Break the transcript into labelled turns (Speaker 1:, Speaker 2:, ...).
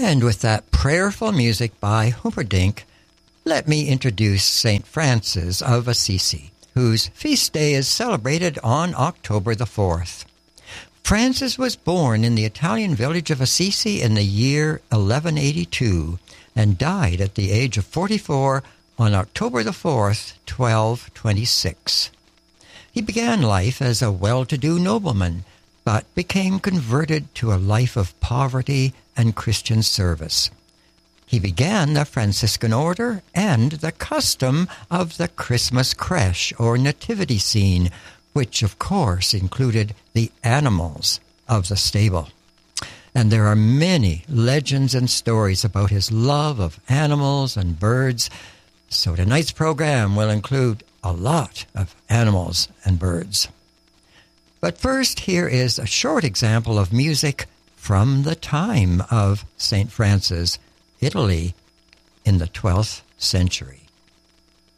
Speaker 1: And with that prayerful music by Humperdinck, let me introduce St. Francis of Assisi, whose feast day is celebrated on October the 4th. Francis was born in the Italian village of Assisi in the year 1182 and died at the age of 44 on October the 4th, 1226. He began life as a well-to-do nobleman, but became converted to a life of poverty and Christian service. He began the Franciscan order and the custom of the Christmas creche or nativity scene, which of course included the animals of the stable. And there are many legends and stories about his love of animals and birds, so tonight's program will include a lot of animals and birds. But first, here is a short example of music from the time of St. Francis, Italy, in the 12th century.